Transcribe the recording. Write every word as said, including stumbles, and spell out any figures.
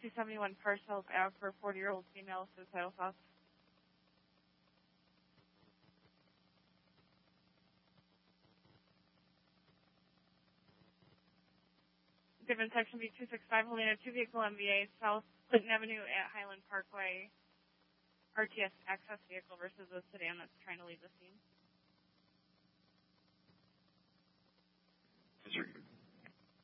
two seventy-one Parcells Ave for a forty-year-old female suicidal thoughts. Given section B two sixty-five, holding a two-vehicle M V A, South Clinton Avenue at Highland Parkway, R T S access vehicle versus a sedan that's trying to leave the scene.